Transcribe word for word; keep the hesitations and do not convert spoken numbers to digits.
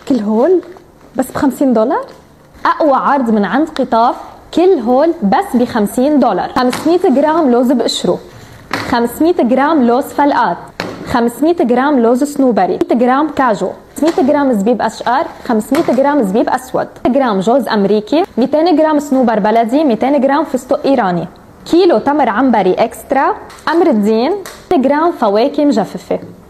كل هول بس ب خمسين دولار؟ اقوى عرض من عند قطاف، كل هول بس ب خمسين دولار. خمسمية جرام لوز بقشره، خمسمية جرام لوز فلقات، خمسمية جرام لوز سنوبري، مية جرام كاجو، خمسمية جرام زبيب اشقر، خمسمية جرام زبيب اسود، جرام جوز امريكي، ميتين جرام صنوبر بلدي، ميتين جرام فستق ايراني، كيلو تمر عنبري اكسترا، امر الدين، جرام فواكه مجففه.